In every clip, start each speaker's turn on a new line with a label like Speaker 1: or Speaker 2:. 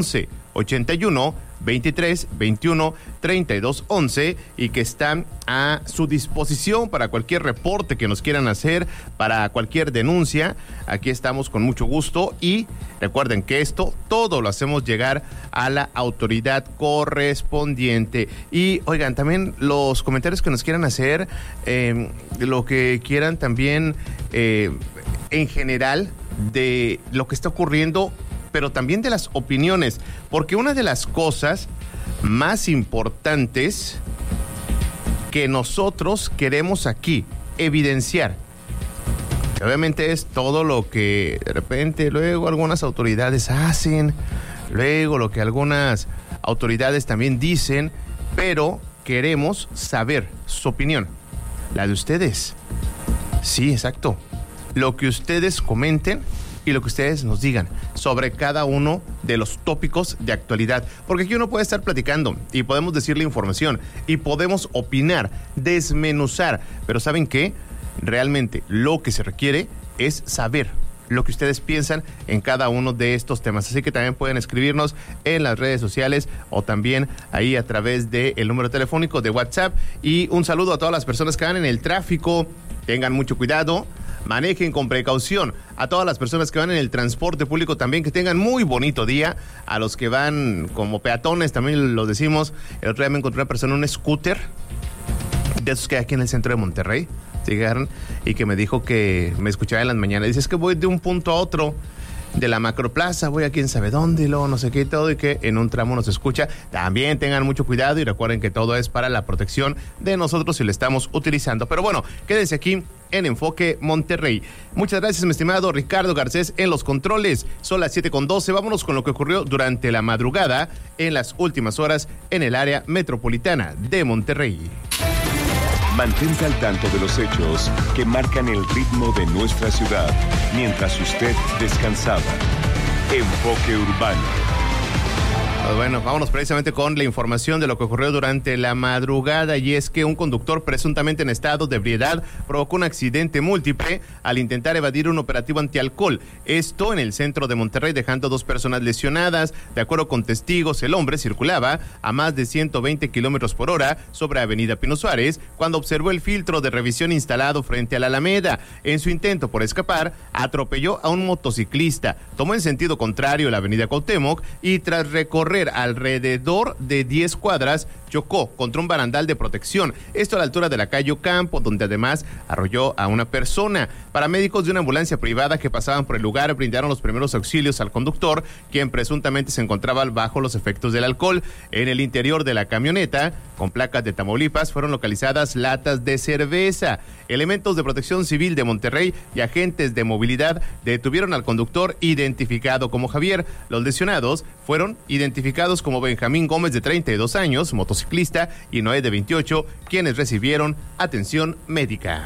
Speaker 1: 81 23 21 32 11 y que están a su disposición para cualquier reporte que nos quieran hacer, para cualquier denuncia. Aquí estamos con mucho gusto y recuerden que esto todo lo hacemos llegar a la autoridad correspondiente. Y oigan, también los comentarios que nos quieran hacer, lo que quieran también en general de lo que está ocurriendo, pero también de las opiniones, porque una de las cosas más importantes que nosotros queremos aquí evidenciar, que obviamente es todo lo que de repente luego algunas autoridades hacen, luego lo que algunas autoridades también dicen, pero queremos saber su opinión, la de ustedes. Sí, exacto. Lo que ustedes comenten y lo que ustedes nos digan sobre cada uno de los tópicos de actualidad. Porque aquí uno puede estar platicando y podemos decirle información y podemos opinar, desmenuzar. Pero ¿saben qué? Realmente lo que se requiere es saber lo que ustedes piensan en cada uno de estos temas. Así que también pueden escribirnos en las redes sociales o también ahí a través del número telefónico de WhatsApp. Y un saludo a todas las personas que van en el tráfico. Tengan mucho cuidado. Manejen con precaución. A todas las personas que van en el transporte público también, que tengan muy bonito día. A los que van como peatones también lo decimos. El otro día me encontré una persona en un scooter de esos que hay aquí en el centro de Monterrey, llegaron y que me dijo que me escuchaba en las mañanas. Dice, es que voy de un punto a otro de la macroplaza, voy a quién sabe dónde y luego no sé qué y todo, y que en un tramo nos escucha. También tengan mucho cuidado y recuerden que todo es para la protección de nosotros si lo estamos utilizando. Pero bueno, quédense aquí en Enfoque Monterrey. Muchas gracias, mi estimado Ricardo Garcés en los controles. Son las 7:12. Vámonos con lo que ocurrió durante la madrugada en las últimas horas en el área metropolitana de Monterrey.
Speaker 2: Mantente al tanto de los hechos que marcan el ritmo de nuestra ciudad mientras usted descansaba. Enfoque Urbano.
Speaker 1: Bueno, vámonos precisamente con la información de lo que ocurrió durante la madrugada, y es que un conductor presuntamente en estado de ebriedad provocó un accidente múltiple al intentar evadir un operativo antialcohol. Esto en el centro de Monterrey, dejando 2 personas lesionadas. De acuerdo con testigos, el hombre circulaba a más de 120 kilómetros por hora sobre Avenida Pino Suárez cuando observó el filtro de revisión instalado frente a la Alameda. En su intento por escapar, atropelló a un motociclista, tomó en sentido contrario la Avenida Cuauhtémoc y tras recorrer alrededor de 10 cuadras, chocó contra un barandal de protección, esto a la altura de la calle Ocampo, donde además arrolló a una persona. Paramédicos de una ambulancia privada que pasaban por el lugar brindaron los primeros auxilios al conductor, quien presuntamente se encontraba bajo los efectos del alcohol. En el interior de la camioneta, con placas de Tamaulipas, fueron localizadas latas de cerveza. Elementos de Protección Civil de Monterrey y agentes de movilidad detuvieron al conductor, identificado como Javier. Los lesionados fueron identificados como Benjamín Gómez, de 32 años, motociclista, y Noé, de 28, quienes recibieron atención médica.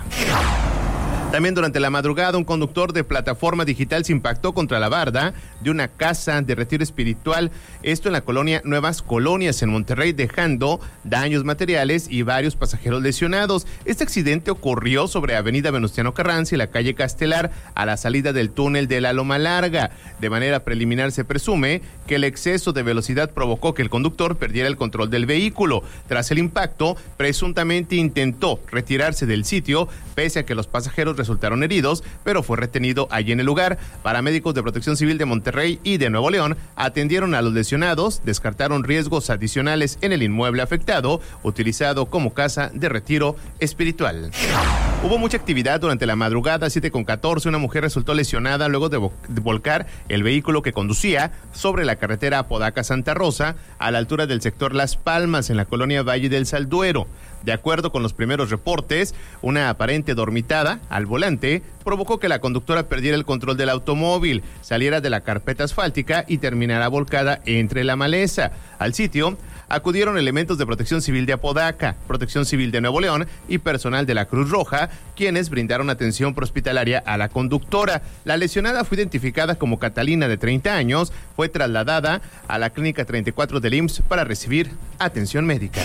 Speaker 1: También durante la madrugada, un conductor de plataforma digital se impactó contra la barda de una casa de retiro espiritual, esto en la colonia Nuevas Colonias en Monterrey, dejando daños materiales y varios pasajeros lesionados. Este accidente ocurrió sobre Avenida Venustiano Carranza y la calle Castelar, a la salida del túnel de la Loma Larga. De manera preliminar se presume que el exceso de velocidad provocó que el conductor perdiera el control del vehículo. Tras el impacto, presuntamente intentó retirarse del sitio, pese a que los pasajeros resultaron heridos, pero fue retenido allí en el lugar. Paramédicos de Protección Civil de Monterrey y de Nuevo León atendieron a los lesionados, descartaron riesgos adicionales en el inmueble afectado, utilizado como casa de retiro espiritual. Hubo mucha actividad durante la madrugada, 7:14, una mujer resultó lesionada luego de volcar el vehículo que conducía sobre la carretera Apodaca-Santa Rosa, a la altura del sector Las Palmas, en la colonia Valle del Salduero. De acuerdo con los primeros reportes, una aparente dormitada al volante provocó que la conductora perdiera el control del automóvil, saliera de la carpeta asfáltica y terminara volcada entre la maleza. Al sitio acudieron elementos de Protección Civil de Apodaca, Protección Civil de Nuevo León y personal de la Cruz Roja, quienes brindaron atención prehospitalaria a la conductora. La lesionada fue identificada como Catalina, de 30 años, fue trasladada a la Clínica 34 del IMSS para recibir atención médica.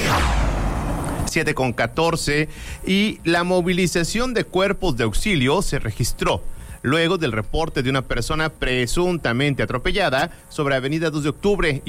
Speaker 1: 7:14, y la movilización de cuerpos de auxilio se registró luego del reporte de una persona presuntamente atropellada sobre Avenida 2 de Octubre